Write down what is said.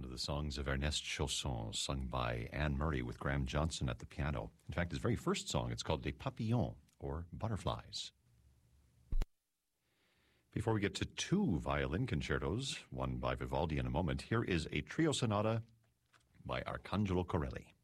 of the songs of Ernest Chausson, sung by Anne Murray with Graham Johnson at the piano. In fact, his very first song, it's called Les Papillons, or Butterflies. Before we get to two violin concertos, one by Vivaldi in a moment, here is a trio sonata by Arcangelo Corelli.